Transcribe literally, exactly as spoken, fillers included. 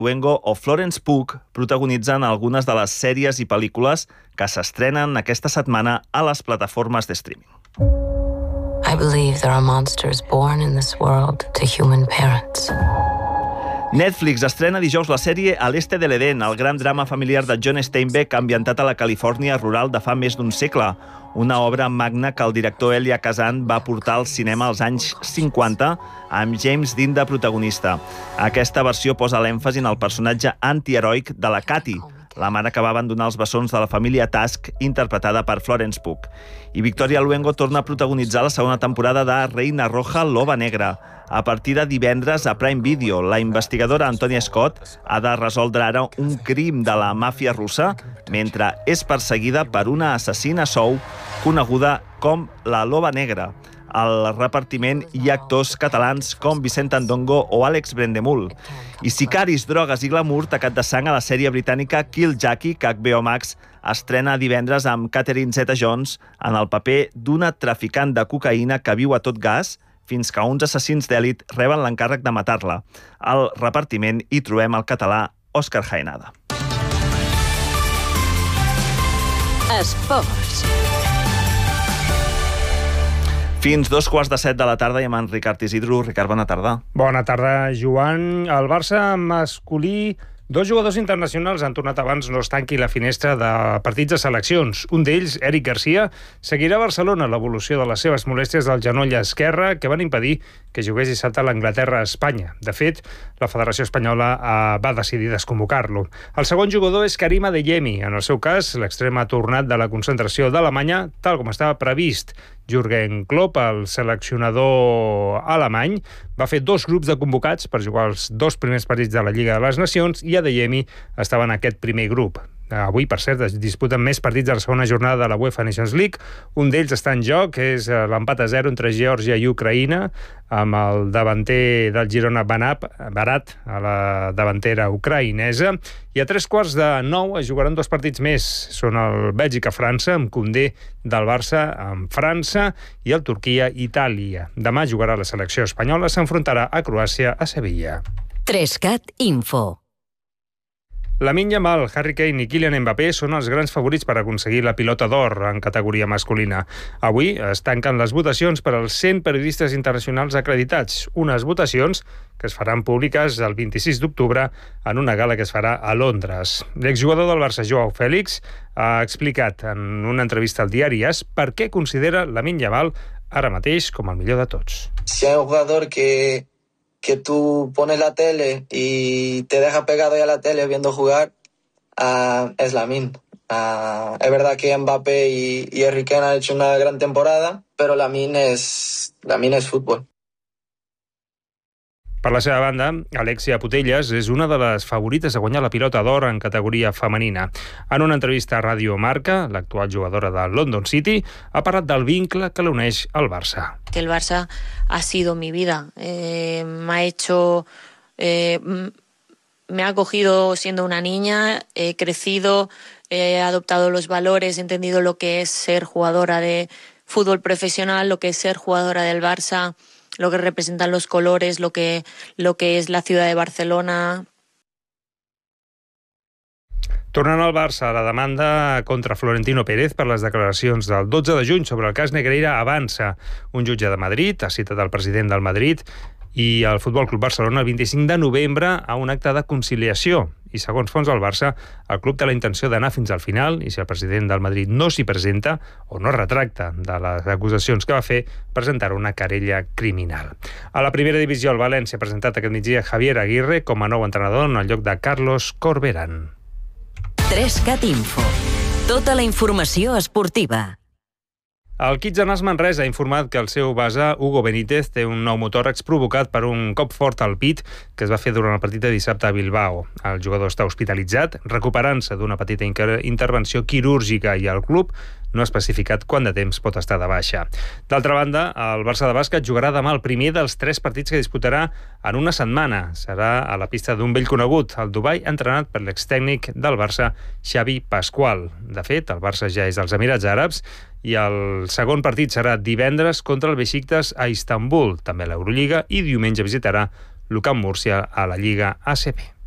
Luengo o Florence Pugh protagonitzen algunes de les sèries i pel·lícules que s'estrenen aquesta setmana a les plataformes de streaming. I believe there are monsters born in this world to human parents. Netflix estrena dijous la sèrie A l'Este de l'Edén, el gran drama familiar de John Steinbeck ambientat a la Califòrnia rural de fa més d'un segle. Una obra magna que el director Elia Kazan va portar al cinema als anys cinquanta amb James Dean de protagonista. Aquesta versió posa l'èmfasi en el personatge antiheroic de la Katy, la mare que va abandonar els bessons de la família Tusk, interpretada per Florence Pugh. I Victoria Luengo torna a protagonitzar la segona temporada de Reina Roja, l'Ova Negra. A partir de divendres a Prime Video, la investigadora Antonia Scott ha de resoldre ara un crim de la màfia russa mentre és perseguida per una assassina sou coneguda com la L'Ova Negra. Al repartiment hi ha actors catalans com Vicent Andongo o Àlex Brendemul. I sicaris, drogues i glamour tacat de sang a la sèrie britànica Kill Jackie, que H B O Max estrena divendres amb Catherine Zeta-Jones en el paper d'una traficant de cocaïna que viu a tot gas fins que uns assassins d'èlit reben l'encàrrec de matar-la. Al repartiment hi trobem el català Òscar Jaenada. Esports. Fins dos quarts de set de la tarda i amb en Ricard Isidro. Ricard, bona tarda. Bona tarda, Joan. El Barça masculí, dos jugadors internacionals han tornat abans no es tanqui la finestra de partits de seleccions. Un d'ells, Eric Garcia, seguirà a Barcelona l'evolució de les seves molèsties del genoll esquerre que van impedir que jugués dissabte a l'Anglaterra a Espanya. De fet, la Federació Espanyola eh, va decidir desconvocar-lo. El segon jugador és Karim Adeyemi. En el seu cas, l'extrem ha tornat de la concentració d'Alemanya tal com estava previst. Jürgen Klopp, el seleccionador alemany, va fer dos grups de convocats per jugar els dos primers partits de la Lliga de les Nacions i Adeyemi estava en aquest primer grup. Avui, per cert, es disputen més partits de la segona jornada de la UEFA Nations League. Un d'ells està en joc, és l'empat a zero entre Geòrgia i Ucraïna, amb el davanter del Girona Barat a la davantera ucraïnesa. I a tres quarts de nou es jugaran dos partits més. Són el Bèlgica-França, amb Koundé del Barça amb França, i el Turquia-Itàlia. Demà jugarà la selecció espanyola, s'enfrontarà a Croàcia a Sevilla. Trescat Info. Lamine Yamal, Harry Kane i Kylian Mbappé són els grans favorits per aconseguir la pilota d'or en categoria masculina. Avui es tanquen les votacions per als cent periodistes internacionals acreditats, unes votacions que es faran públiques el vint-i-sis d'octubre en una gala que es farà a Londres. L'exjugador del Barça, Joao Félix, ha explicat en una entrevista al diari AS per què considera Lamine Yamal ara mateix com el millor de tots. Si hay un jugador que que tú pones la tele y te deja pegado ahí a la tele viendo jugar, uh, es Lamine. Uh, es verdad que Mbappé y, y Harry Kane han hecho una gran temporada, pero Lamine es, Lamine es fútbol. Per la seva banda, Alexia Putellas és una de les favorites a guanyar la pilota d'or en categoria femenina. En una entrevista a Radio Marca, l'actual jugadora de London City ha parlat del vincle que l'uneix al Barça. Que el Barça ha sido mi vida. Eh, me ha hecho... Eh, me ha acogido siendo una niña, he crecido, he adoptado los valores, he entendido lo que es ser jugadora de fútbol profesional, lo que es ser jugadora del Barça, lo que representan los colores, lo que, lo que es la ciudad de Barcelona. Tornant al Barça, la demanda contra Florentino Pérez per les declaracions del dotze de juny sobre el cas Negreira avança. Un jutge de Madrid ha citat el president del Madrid i el Futbol Club Barcelona el vint-i-cinc de novembre a un acte de conciliació. I segons fons del Barça, el club té la intenció d'anar fins al final i si el president del Madrid no s'hi presenta o no retracta de les acusacions que va fer, presentarà una querella criminal. A la primera divisió, el València ha presentat aquest migdia Javier Aguirre com a nou entrenador en el lloc de Carlos Corberán. Trescat Info. Tota la informació esportiva. El Kitsanàs Manresa ha informat que el seu base, Hugo Benítez, té un nou motòrax provocat per un cop fort al pit que es va fer durant el partit de dissabte a Bilbao. El jugador està hospitalitzat, recuperant-se d'una petita intervenció quirúrgica i el club no ha especificat quant de temps pot estar de baixa. D'altra banda, el Barça de bàsquet jugarà demà el primer dels tres partits que disputarà en una setmana. Serà a la pista d'un vell conegut, el Dubai, entrenat per l'extècnic del Barça, Xavi Pasqual. De fet, el Barça ja és als Emirats Àrabs i el segon partit serà divendres contra el Besiktas a Istanbul, també a l'Eurolliga, i diumenge visitarà l'U C A M Múrcia a la Lliga A C B.